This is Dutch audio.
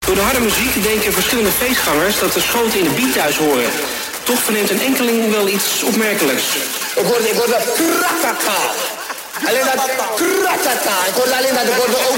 Door de harde muziek denken verschillende feestgangers dat de schoten in de beat thuis horen. Toch verneemt een enkeling wel iets opmerkelijks. Ik hoorde kratata. Alleen dat kratata. Ik hoorde alleen dat, ik hoorde ook